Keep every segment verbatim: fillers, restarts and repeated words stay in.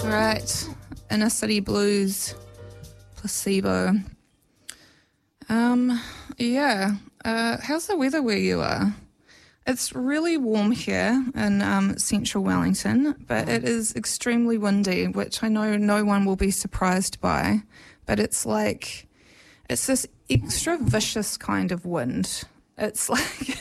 Right, Inner City Blues, Placebo. Um, yeah, uh, how's the weather where you are? It's really warm here in um, central Wellington, but it is extremely windy, which I know no one will be surprised by, but it's like, it's this extra vicious kind of wind. It's like,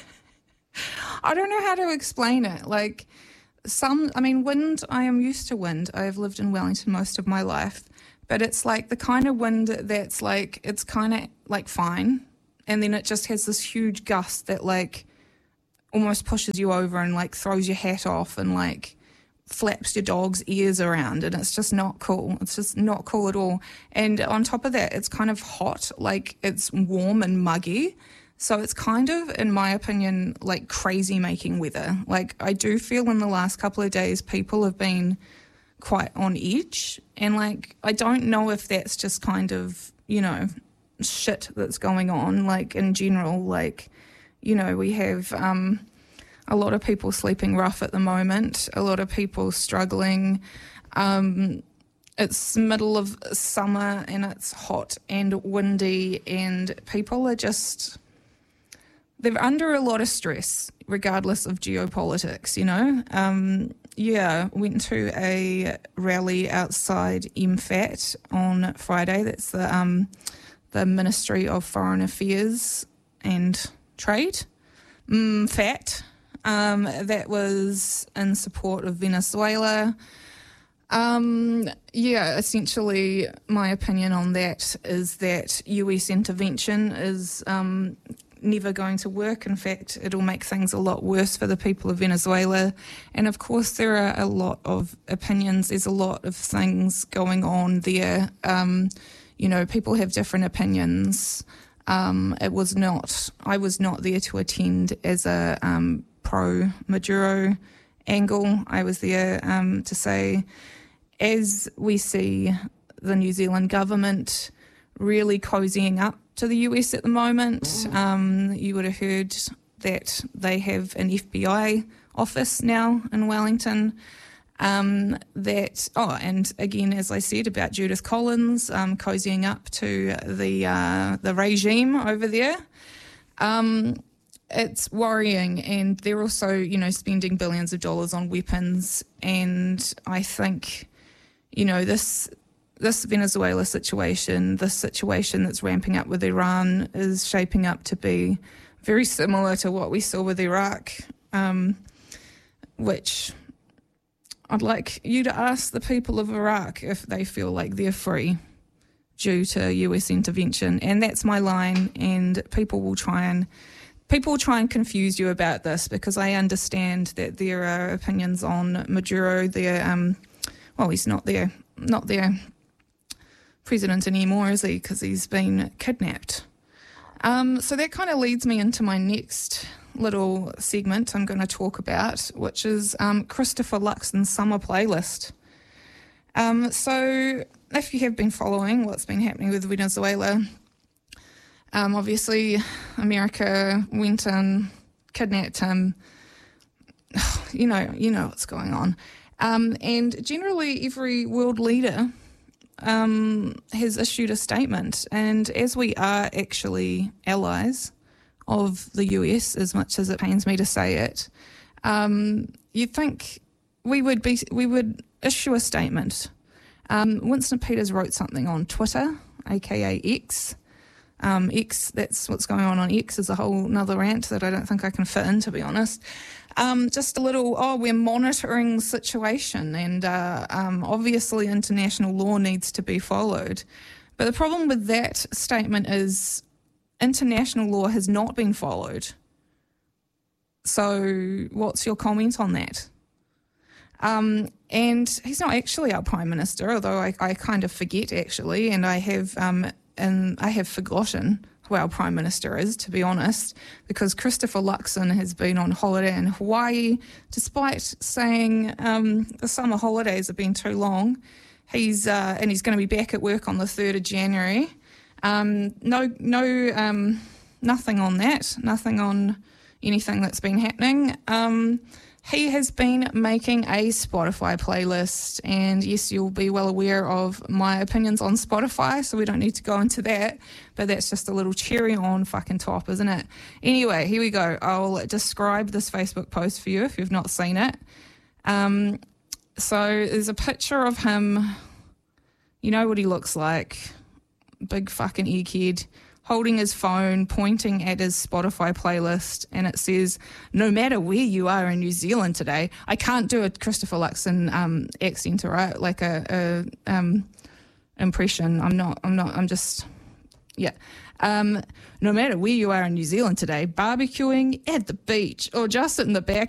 I don't know how to explain it. Like, some, I mean, wind, I am used to wind. I've lived in Wellington most of my life, but it's like the kind of wind that's like, it's kind of like fine. And then it just has this huge gust that like almost pushes you over and like throws your hat off and like flaps your dog's ears around. And it's just not cool. It's just not cool at all. And on top of that, it's kind of hot, like it's warm and muggy. So it's kind of, in my opinion, like crazy making weather. Like I do feel in the last couple of days, people have been quite on edge. And like, I don't know if that's just kind of, you know, shit that's going on, like in general, like, you know, we have um, a lot of people sleeping rough at the moment, a lot of people struggling. Um, it's middle of summer and it's hot and windy and people are just... they're under a lot of stress, regardless of geopolitics, you know. Um, yeah, went to a rally outside M FAT on Friday. That's the um, the Ministry of Foreign Affairs and Trade, M FAT. Um, that was in support of Venezuela. Um, yeah, essentially, my opinion on that is that U S intervention is... Um, never going to work. In fact, it'll make things a lot worse for the people of Venezuela. And of course, there are a lot of opinions. There's a lot of things going on there. Um, you know, people have different opinions. Um, it was not, I was not there to attend as a um, pro-Maduro angle. I was there um, to say, as we see the New Zealand government really cozying up to the U S at the moment. Um, you would have heard that they have an F B I office now in Wellington. Um, that oh, and again, as I said about Judith Collins um, cozying up to the uh, the regime over there. Um, it's worrying, and they're also, you know, spending billions of dollars on weapons. And I think, you know, this. This Venezuela situation, this situation that's ramping up with Iran is shaping up to be very similar to what we saw with Iraq, um, which I'd like you to ask the people of Iraq if they feel like they're free due to U S intervention. And that's my line, and people will try and people will try and confuse you about this, because I understand that there are opinions on Maduro. There, um, well, he's not there, not there. president anymore, is he? Because he's been kidnapped. Um, so that kind of leads me into my next little segment I'm going to talk about, which is um, Christopher Luxon's summer playlist. Um, so if you have been following what's been happening with Venezuela, um, obviously America went in, kidnapped him. You know, you know what's going on. Um, and generally every world leader Um, has issued a statement, and as we are actually allies of the U S, as much as it pains me to say it, um, you'd think we would be we would issue a statement. Um, Winston Peters wrote something on Twitter, aka X. Um, X, that's what's going on on X, is a whole nother rant that I don't think I can fit in, to be honest. Um, just a little, oh, we're monitoring the situation, and uh, um, obviously international law needs to be followed. But the problem with that statement is international law has not been followed. So what's your comment on that? Um, and he's not actually our Prime Minister, although I, I kind of forget, actually, and I have... Um, And I have forgotten who our Prime Minister is, to be honest, because Christopher Luxon has been on holiday in Hawaii, despite saying um, the summer holidays have been too long. He's uh, and he's going to be back at work on the third of January. Um, no, no, um, nothing on that. Nothing on anything that's been happening. Um, he has been making a Spotify playlist, and yes, you'll be well aware of my opinions on Spotify, so we don't need to go into that, but that's just a little cherry on fucking top, isn't it? Anyway, here we go. I'll describe this Facebook post for you if you've not seen it. Um, so there's a picture of him. You know what he looks like. Big fucking egghead, holding his phone, pointing at his Spotify playlist, and it says, no matter where you are in New Zealand today. I can't do a Christopher Luxon um, accent, right? Like a, a um, impression. I'm not, I'm not, I'm just, yeah. Um, no matter where you are in New Zealand today, barbecuing at the beach or just in the back